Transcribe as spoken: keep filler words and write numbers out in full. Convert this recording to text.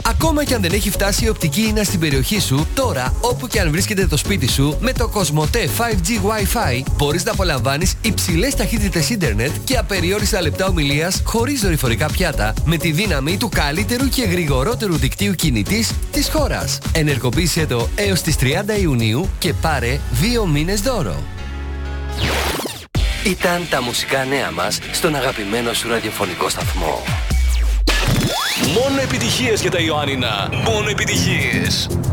Ακόμα και αν δεν έχει φτάσει η οπτική ίνα στην περιοχή σου, τώρα όπου και αν βρίσκεται το σπίτι σου, με το Κοσμοτέ φάιβ τζι Wi-Fi μπορείς να απολαμβάνεις υψηλές ταχύτητες ίντερνετ και απεριόριστα λεπτά ομιλίας χωρίς δορυφορικά πιάτα, με τη δύναμη του καλύτερου και γρηγορότερου δικτύου κινητής της χώρας. Ενεργοποίησέ το έως τις τριάντα Ιουνίου και πάρε δύο μήνες δώρο. Ήταν τα μουσικά νέα μας στον αγαπημένο σου ραδιοφωνικό σταθμό. Μόνο επιτυχίες για τα Ιωάννινα. Μόνο επιτυχίες.